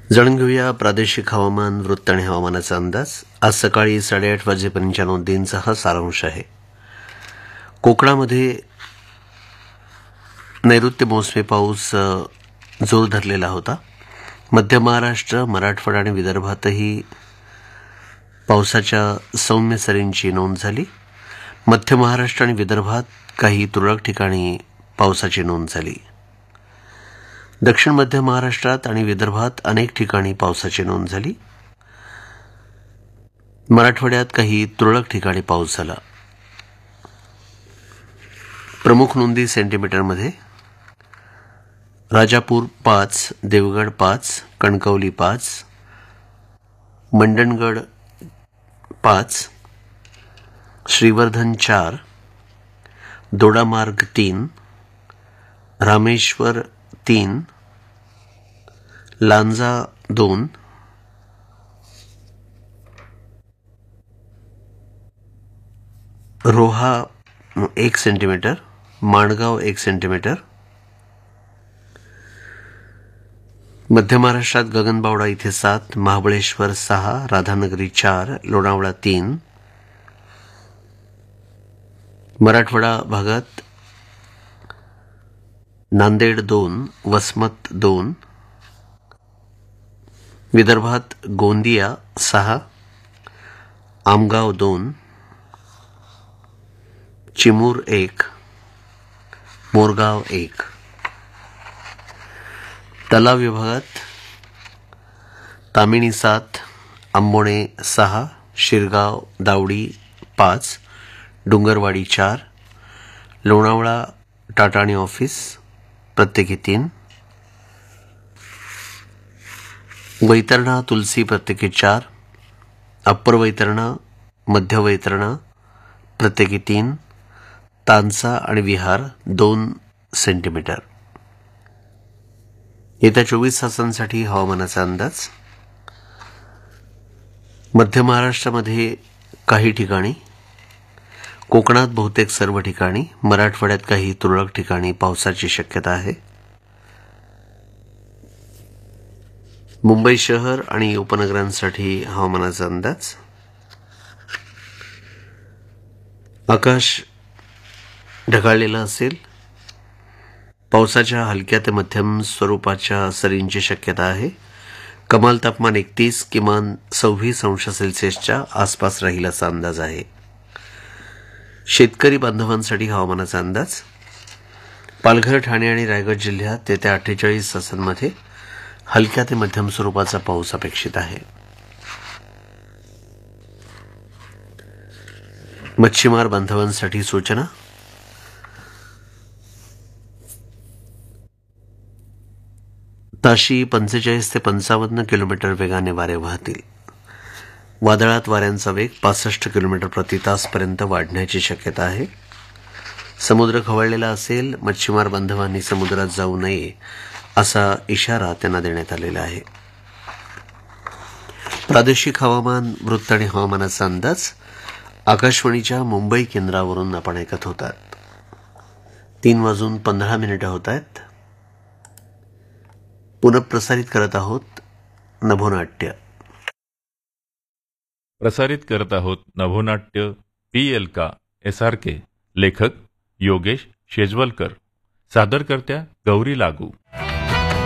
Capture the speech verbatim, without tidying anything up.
जाणून घेऊया प्रादेशिक हवामान वृत्त आणि हवामानाचा अंदाज. आज सकाळी साडेआठ वाजेपर्यंतच्या नोंदींचा हा सारांश आहे. कोकणामध्ये नैऋत्य मोसमी पाऊस जोर धरलेला होता. मध्य महाराष्ट्र, मराठवाडा आणि विदर्भातही पावसाच्या सौम्य सरींची नोंद झाली. मध्य महाराष्ट्र आणि विदर्भात काही तुरळक ठिकाणी पावसाची नोंद झाली. दक्षिण मध्य महाराष्ट्रात आणि विदर्भात अनेक ठिकाणी पावसाची नोंद झाली. मराठवाड्यात काही तुरळक ठिकाणी पाऊस झाला. प्रमुख नोंदी सेंटीमीटरमध्ये: राजापूर पाच, देवगड पाच, कणकवली पाच, मंडणगड पाच, श्रीवर्धन चार, दोडामार्ग तीन, रामेश्वर तीन, लांजा दोन, रोहा एक सेंटीमीटर, माणगाव एक सेंटीमीटर. मध्य महाराष्ट्रात गगनबावडा इथे सात, महाबळेश्वर सहा, राधानगरी चार, लोणावळा तीन. मराठवाडा भागात नांदेड दोन, वसमत दोन. विदर्भात गोंदिया सहा, आमगाव दोन, चिमूर एक, मोरगाव एक. तलाव विभागात तामिणी सात, आंबोणे सहा, शिरगाव दावडी पाच, डुंगरवाडी चार, लोणावळा टाटाणी ऑफिस प्रत्येकी तीन, वैतरणा तुलसी प्रत्येकी चार, अप्पर वैतरणा, मध्य वैतरणा प्रत्येकी तीन, तानसा आणि विहार दोन सेंटीमीटर. येत्या चोवीस तासांसाठी हवामानाचा अंदाज: मध्य महाराष्ट्रामध्ये काही ठिकाणी, कोकणात बहुतेक सर्व ठिकाणी, मराठवाड्यात काही तुरळक ठिकाणी पावसाची शक्यता आहे. मुंबई शहर आणि उपनगरांसाठी हवामानाचा अंदाज: आकाश ढगाळलेलं असेल. पावसाच्या हलक्या ते मध्यम स्वरूपाच्या सरींची शक्यता आहे. कमाल तापमान एकतीस, किमान सव्वीस अंश सेल्सिअसच्या आसपास राहील असा अंदाज आहे. शेतकरी बांधवांसाठी हवामानाचा अंदाज: पालघर, ठाणे आणि रायगड जिल्ह्यात येत्या अठ्ठेचाळीस तासांमध्ये हलक्या ते मध्यम स्वरूपाचा पाऊस अपेक्षित आहे. मच्छीमार बांधवांसाठी सूचना: ताशी पंचेचाळीस ते पंचावन्न किलोमीटर वेगाने वारे वाहतील. वादळात वाऱ्यांचा वेग पासष्ट किलोमीटर प्रति तास पर्यंत वाढण्याची शक्यता आहे. समुद्र खवळलेला असेल. मच्छीमार बांधवांनी समुद्रात जाऊ नये असा इशारा त्यांना देण्यात आलेला आहे. प्रादेशिक हवामान वृत्त आणि हवामानाचा अंदाज आकाशवाणीच्या मुंबई केंद्रावरून आपण ऐकत होतात. तीन वाजून पंधरा मिनिटं होत आहेत. पुनःप्रसारित करत आहोत नभोनाट्य. प्रसारित करत आहोत नभोनाट्य पी एल का एस आर के. लेखक योगेश शेजवलकर. सादरकर्त्या गौरी लागू.